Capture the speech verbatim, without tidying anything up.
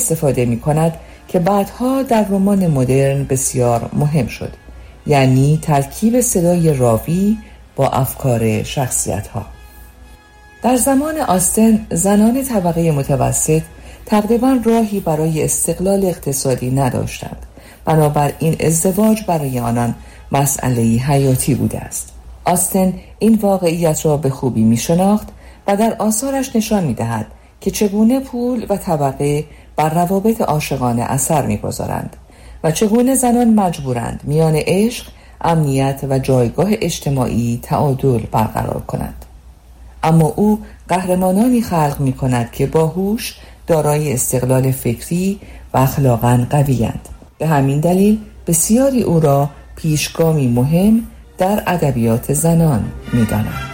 استفاده می کند که بعدها در رمان مدرن بسیار مهم شد، یعنی ترکیب صدای راوی با افکار شخصیت ها. در زمان آستن زنان طبقه متوسط تقریباً راهی برای استقلال اقتصادی نداشتند، بنابراین ازدواج برای آنان مسئله حیاتی بوده است. آستن این واقعیت را به خوبی می شناخت و در آثارش نشان می دهد که چگونه پول و طبقه بر روابط عاشقانه اثر می گذارند و چگونه زنان مجبورند میان عشق، امنیت و جایگاه اجتماعی تعادل برقرار کنند. اما او قهرمانانی خلق می کند که باهوش، دارای استقلال فکری و اخلاقاً قوی‌اند. به همین دلیل بسیاری او را پیشگامی مهم در ادبیات زنان می دانند.